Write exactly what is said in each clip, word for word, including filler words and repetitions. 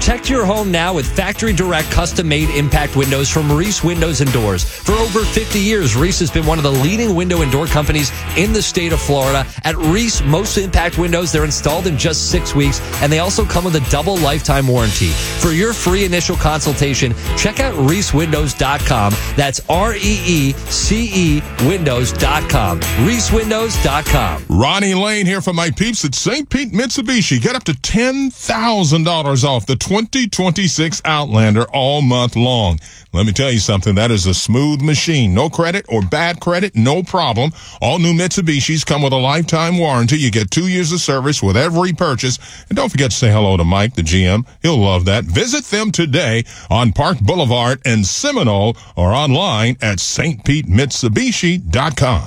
Protect your home now with factory direct custom-made impact windows from Reese Windows and Doors. For over fifty years, Reese has been one of the leading window and door companies in the state of Florida. At Reese, most impact windows, they're installed in just six weeks, and they also come with a double lifetime warranty. For your free initial consultation, check out reese windows dot com. That's R E E C E windows dot com. reese windows dot com. Ronnie Lane here from my peeps at Saint Pete Mitsubishi. Get up to ten thousand dollars off the twenty twenty-six Outlander all month long. Let me tell you something. That is a smooth machine. No credit or bad credit, no problem. All new Mitsubishis come with a lifetime warranty. You get two years of service with every purchase. And don't forget to say hello to Mike, the G M. He'll love that. Visit them today on Park Boulevard in Seminole or online at s t pete mitsubishi dot com.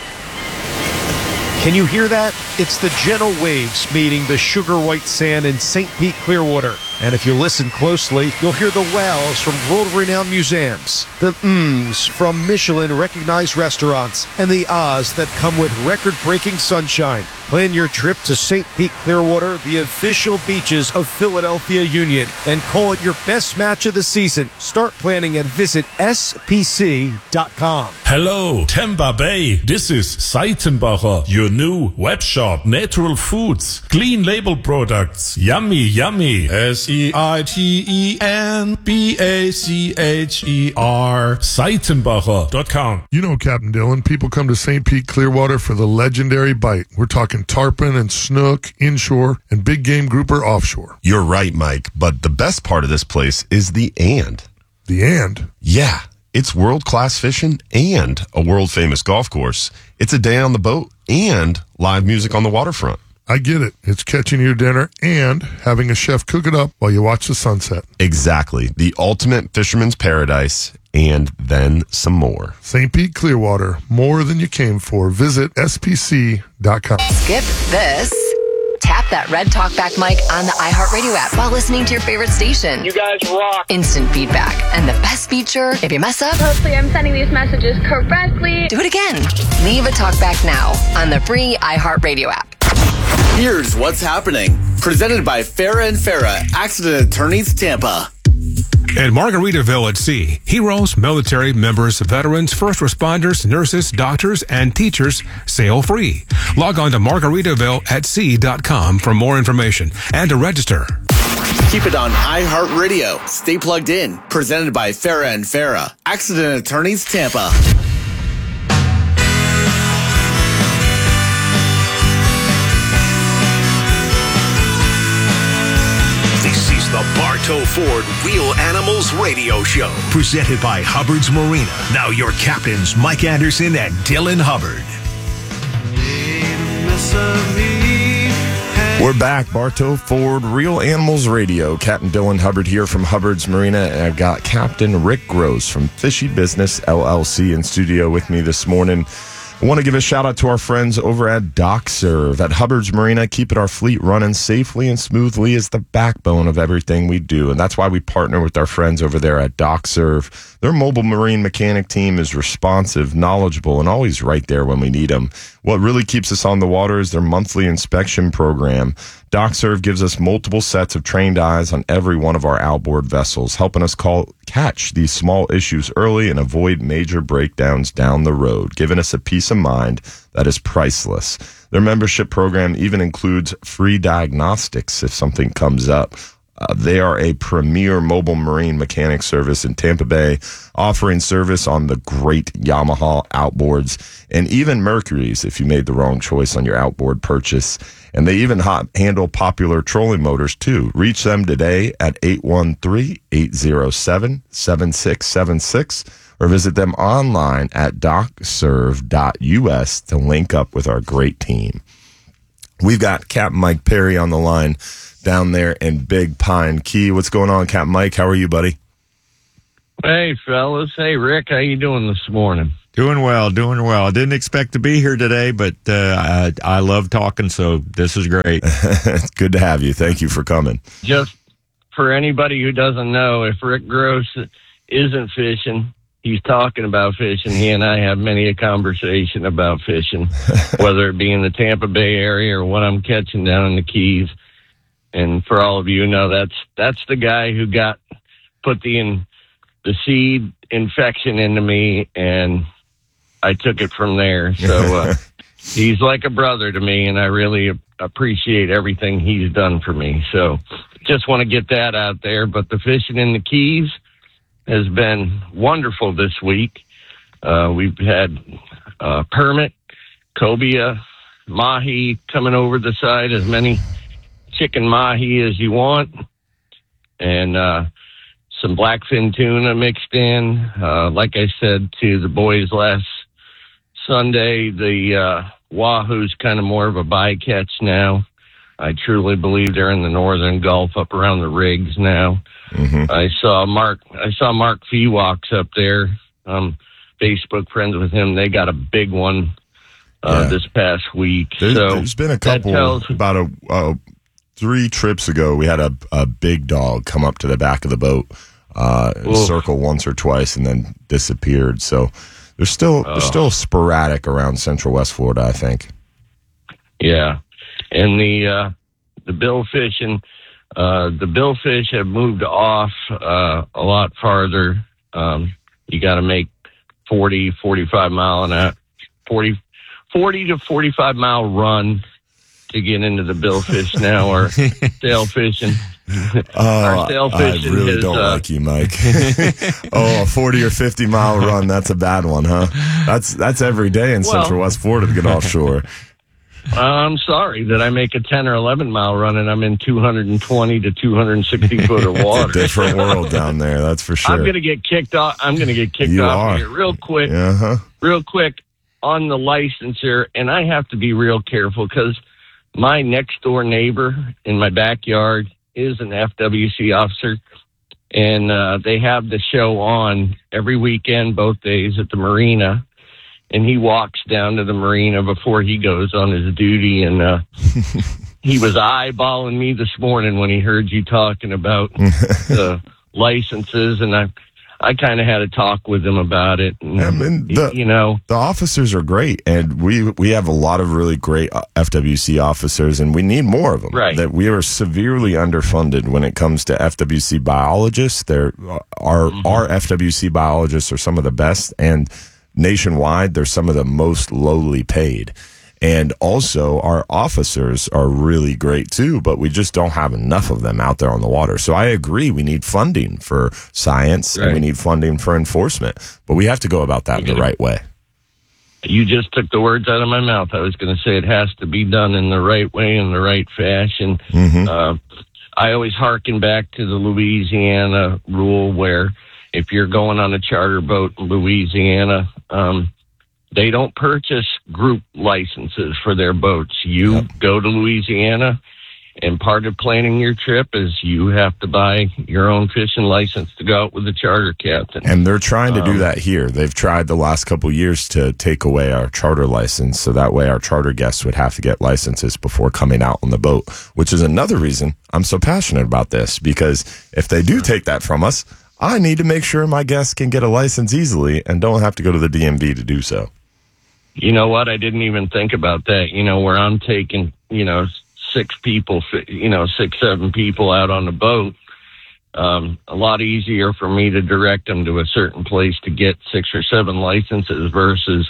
Can you hear that? It's the gentle waves meeting the sugar white sand in Saint Pete Clearwater. And if you listen closely, you'll hear the wows from world-renowned museums, the mms from Michelin-recognized restaurants, and the ahs that come with record-breaking sunshine. Plan your trip to Saint Pete Clearwater, the official beaches of Philadelphia Union, and call it your best match of the season. Start planning and visit S P C dot com. Hello, Tampa Bay. This is Seitenbacher, your new web shop. Natural foods, clean label products, yummy, yummy. S E I T E N B A C H E R. Seitenbacher dot com. You know, Captain Dylan, people come to Saint Pete Clearwater for the legendary bite. We're talking tarpon and snook inshore and big game grouper offshore. You're right, Mike, but the best part of this place is the and. The and? Yeah, it's world-class fishing and a world-famous golf course. It's a day on the boat and live music on the waterfront. I get it. It's catching your dinner and having a chef cook it up while you watch the sunset. Exactly. The ultimate fisherman's paradise and then some more. Saint Pete Clearwater, more than you came for. Visit S P C dot com. Skip this. Tap that red talkback mic on the iHeartRadio app while listening to your favorite station. You guys rock. Instant feedback. And the best feature, if you mess up, hopefully I'm sending these messages correctly. Do it again. Leave a talkback now on the free iHeartRadio app. Here's what's happening. Presented by Farah and Farah, Accident Attorneys Tampa. At Margaritaville at Sea, heroes, military members, veterans, first responders, nurses, doctors, and teachers sail free. Log on to margaritaville at sea dot com for more information and to register. Keep it on iHeartRadio. Stay plugged in. Presented by Farah and Farah, Accident Attorneys Tampa. The Bartow Ford Real Animals Radio Show, presented by Hubbard's Marina. Now your captains, Mike Anderson and Dylan Hubbard. We're back, Bartow Ford Real Animals Radio. Captain Dylan Hubbard here from Hubbard's Marina, and I've got Captain Rick Gross from Fishy Business L L C in studio with me this morning. I want to give a shout out to our friends over at DocServe at Hubbard's Marina. Keeping our fleet running safely and smoothly is the backbone of everything we do, and that's why we partner with our friends over there at DocServe. Their mobile marine mechanic team is responsive, knowledgeable, and always right there when we need them. What really keeps us on the water is their monthly inspection program. DocServe gives us multiple sets of trained eyes on every one of our outboard vessels, helping us call, catch these small issues early and avoid major breakdowns down the road, giving us a peace of mind that is priceless. Their membership program even includes free diagnostics if something comes up. Uh, they are a premier mobile marine mechanic service in Tampa Bay, offering service on the great Yamaha outboards and even Mercury's if you made the wrong choice on your outboard purchase. And they even hot handle popular trolling motors too. Reach them today at eight one three, eight zero seven, seven six seven six or visit them online at doc serve dot U S to link up with our great team. We've got Captain Mike Perry on the line down there in Big Pine Key. What's going on, Captain Mike? How are you, buddy? Hey, fellas. Hey, Rick. How you doing this morning? Doing well, doing well. I didn't expect to be here today, but uh, I, I love talking, so this is great. It's good to have you. Thank you for coming. Just for anybody who doesn't know, if Rick Gross isn't fishing, he's talking about fishing. He and I have many a conversation about fishing, whether it be in the Tampa Bay area or what I'm catching down in the Keys. And for all of you know, that's that's the guy who got put the in, the seed infection into me, and I took it from there. So uh, he's like a brother to me, and I really appreciate everything he's done for me. So just want to get that out there. But the fishing in the Keys has been wonderful this week. Uh, we've had uh, permit, cobia, mahi coming over the side, as many chicken mahi as you want, and uh, some blackfin tuna mixed in. Uh, like I said to the boys last Sunday, the uh, wahoo's kind of more of a bycatch now. I truly believe they're in the northern Gulf, up around the rigs now. Mm-hmm. I saw Mark. I saw Mark Feewoks up there. Um, Facebook friends with him. They got a big one uh, yeah. this past week. There's, so there's been a couple. Tells, about a uh, three trips ago, we had a, a big dog come up to the back of the boat, uh, circle once or twice, and then disappeared. So they're still uh, they're still sporadic around Central West Florida, I think. Yeah, and the uh, the bill fishing, uh, the billfish have moved off uh, a lot farther. Um, you got to make forty, forty-five mile an hour, forty, forty to forty-five mile run to get into the billfish now, or sail fishing. Oh, sail fishing I really is, don't uh, like you, Mike. Oh, a forty or fifty mile run, that's a bad one, huh? That's that's every day in well, Central West Florida to get offshore. I'm sorry that I make a ten or eleven mile run and I'm in two hundred twenty to two hundred sixty foot of water. It's a different world down there, that's for sure. I'm going to get kicked off. I'm going to get kicked you off are. here real quick, uh-huh. real quick on the licensure. And I have to be real careful because my next door neighbor in my backyard is an F W C officer. And uh, they have the show on every weekend, both days at the marina. And he walks down to the marina before he goes on his duty. And uh, he was eyeballing me this morning when he heard you talking about the licenses. And I I kind of had a talk with him about it. And, I mean, the, you know, the officers are great. And we, we have a lot of really great F W C officers, and we need more of them. Right. That we are severely underfunded when it comes to F W C biologists. They're, our, mm-hmm. our F W C biologists are some of the best. And nationwide, they're some of the most lowly paid. And also, our officers are really great too, but we just don't have enough of them out there on the water. So I agree, we need funding for science, right. and we need funding for enforcement, but we have to go about that in the right way. You just took the words out of my mouth. I was going to say it has to be done in the right way, in the right fashion. Mm-hmm. Uh, I always hearken back to the Louisiana rule where if you're going on a charter boat in Louisiana, um, they don't purchase group licenses for their boats. You yep. go to Louisiana, and part of planning your trip is you have to buy your own fishing license to go out with the charter captain. And they're trying to um, do that here. They've tried the last couple of years to take away our charter license, so that way our charter guests would have to get licenses before coming out on the boat, which is another reason I'm so passionate about this, because if they do take that from us, I need to make sure my guests can get a license easily and don't have to go to the D M V to do so. You know what? I didn't even think about that. You know, where I'm taking, you know, six people, you know, six, seven people out on the boat. Um, a lot easier for me to direct them to a certain place to get six or seven licenses versus,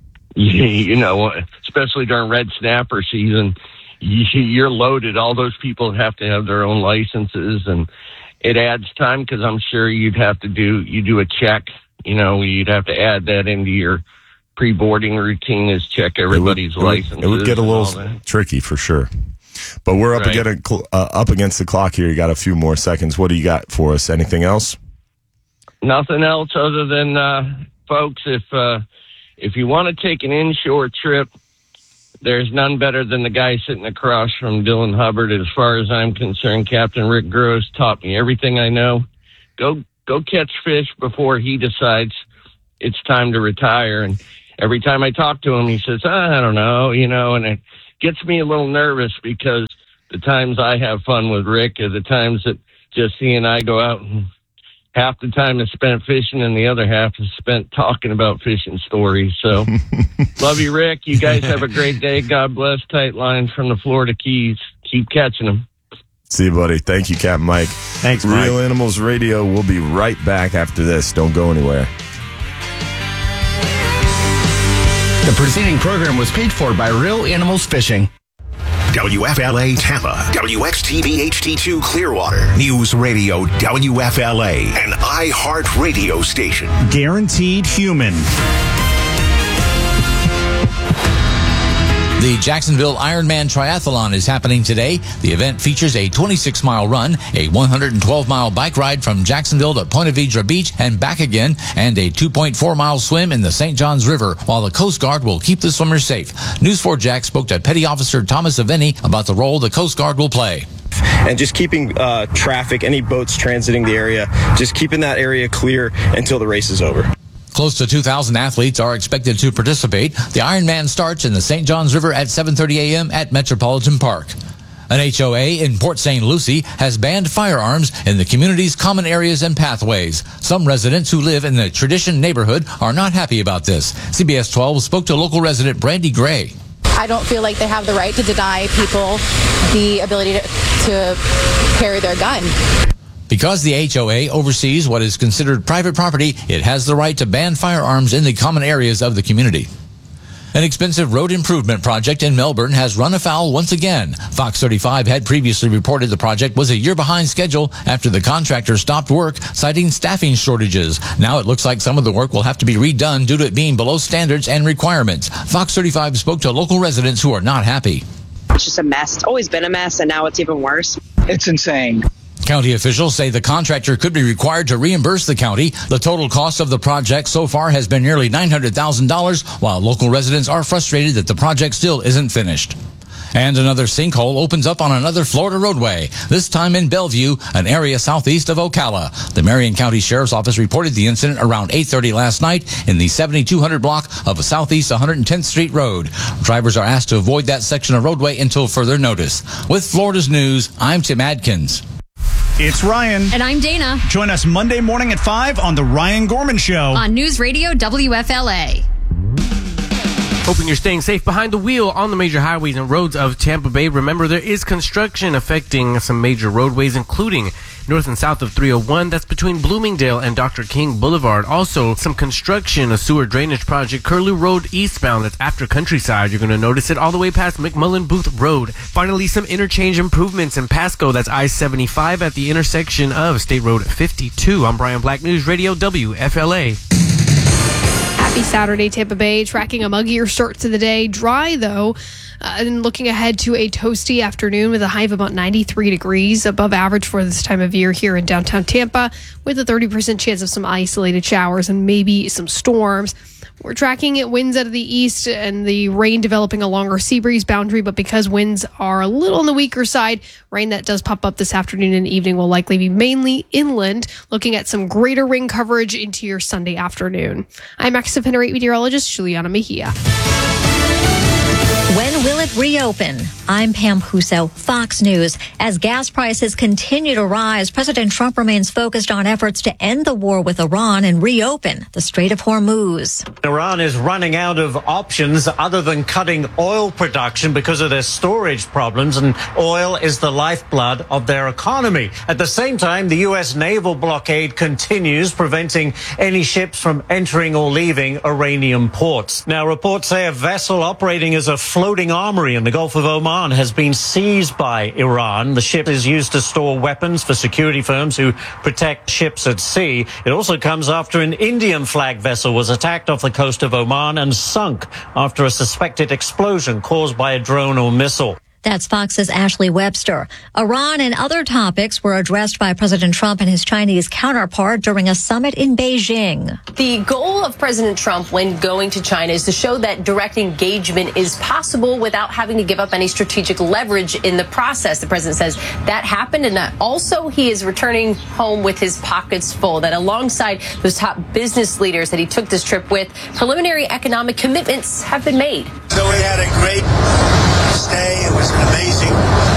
you know, especially during red snapper season, you're loaded. All those people have to have their own licenses, and it adds time because I'm sure you'd have to do, you do a check, you know, you'd have to add that into your pre-boarding routine is check everybody's it would, licenses. It would, it would get a little tricky for sure. But we're up, right. against, uh, up against the clock here. You got a few more seconds. What do you got for us? Anything else? Nothing else other than, uh, folks, if uh, if you want to take an inshore trip, there's none better than the guy sitting across from Dylan Hubbard. As far as I'm concerned, Captain Rick Gross taught me everything I know. Go go catch fish before he decides it's time to retire. And every time I talk to him, he says, I don't know, you know, and it gets me a little nervous because the times I have fun with Rick are the times that just he and I go out, and half the time is spent fishing and the other half is spent talking about fishing stories. So love you, Rick. You guys have a great day. God bless. Tight lines from the Florida Keys. Keep catching them. See you, buddy. Thank you, Captain Mike. Thanks, Mike. Real Animals Radio. We'll be right back after this. Don't go anywhere. The preceding program was paid for by Real Animals Fishing. W F L A Tampa, W X T V H D two Clearwater, News Radio W F L A, an iHeart radio station. Guaranteed human. The Jacksonville Ironman Triathlon is happening today. The event features a twenty-six mile run, a one hundred twelve mile bike ride from Jacksonville to Ponte Vedra Beach and back again, and a two point four mile swim in the Saint Johns River, while the Coast Guard will keep the swimmers safe. News four Jax spoke to Petty Officer Thomas Aveni about the role the Coast Guard will play. And just keeping uh, traffic, any boats transiting the area, just keeping that area clear until the race is over. Close to two thousand athletes are expected to participate. The Ironman starts in the Saint Johns River at seven thirty a.m. at Metropolitan Park. An H O A in Port Saint Lucie has banned firearms in the community's common areas and pathways. Some residents who live in the Tradition neighborhood are not happy about this. C B S twelve spoke to local resident Brandy Gray. I don't feel like they have the right to deny people the ability to, to carry their gun. Because the H O A oversees what is considered private property, it has the right to ban firearms in the common areas of the community. An expensive road improvement project in Melbourne has run afoul once again. Fox thirty-five had previously reported the project was a year behind schedule after the contractor stopped work, citing staffing shortages. Now it looks like some of the work will have to be redone due to it being below standards and requirements. Fox thirty-five spoke to local residents who are not happy. It's just a mess. It's always been a mess, and now it's even worse. It's insane. County officials say the contractor could be required to reimburse the county. The total cost of the project so far has been nearly nine hundred thousand dollars, while local residents are frustrated that the project still isn't finished. And another sinkhole opens up on another Florida roadway, this time in Bellevue, an area southeast of Ocala. The Marion County Sheriff's Office reported the incident around eight thirty last night in the seventy-two hundred block of Southeast one hundred tenth Street Road. Drivers are asked to avoid that section of roadway until further notice. With Florida's News, I'm Tim Adkins. It's Ryan. And I'm Dana. Join us Monday morning at five on The Ryan Gorman Show. On News Radio W F L A. Hoping you're staying safe behind the wheel on the major highways and roads of Tampa Bay. Remember, there is construction affecting some major roadways, including north and south of three oh one. That's between Bloomingdale and Doctor King Boulevard. Also, some construction, a sewer drainage project, Curlew Road eastbound. That's after Countryside. You're going to notice it all the way past McMullen Booth Road. Finally, some interchange improvements in Pasco. That's I seventy-five at the intersection of State Road fifty-two. I'm Brian Black, News Radio W F L A. Happy Saturday, Tampa Bay. Tracking a muggier start to the day. Dry, though. Uh, and looking ahead to a toasty afternoon with a high of about ninety-three degrees, above average for this time of year here in downtown Tampa, with a thirty percent chance of some isolated showers and maybe some storms. We're tracking it winds out of the east and the rain developing along our sea breeze boundary, but because winds are a little on the weaker side, rain that does pop up this afternoon and evening will likely be mainly inland, looking at some greater rain coverage into your Sunday afternoon. I'm X F N eight meteorologist Juliana Mejia. When will it reopen? I'm Pam Huso, Fox News. As gas prices continue to rise, President Trump remains focused on efforts to end the war with Iran and reopen the Strait of Hormuz. Iran is running out of options other than cutting oil production because of their storage problems, and oil is the lifeblood of their economy. At the same time, the U S naval blockade continues, preventing any ships from entering or leaving Iranian ports. Now, reports say a vessel operating as a floating armory in the Gulf of Oman has been seized by Iran. The ship is used to store weapons for security firms who protect ships at sea. It also comes after an Indian flag vessel was attacked off the coast of Oman and sunk after a suspected explosion caused by a drone or missile. That's Fox's Ashley Webster. Iran and other topics were addressed by President Trump and his Chinese counterpart during a summit in Beijing. The goal of President Trump when going to China is to show that direct engagement is possible without having to give up any strategic leverage in the process. The president says that happened, and that also he is returning home with his pockets full, that alongside those top business leaders that he took this trip with, preliminary economic commitments have been made. So we had a great stay. It was an amazing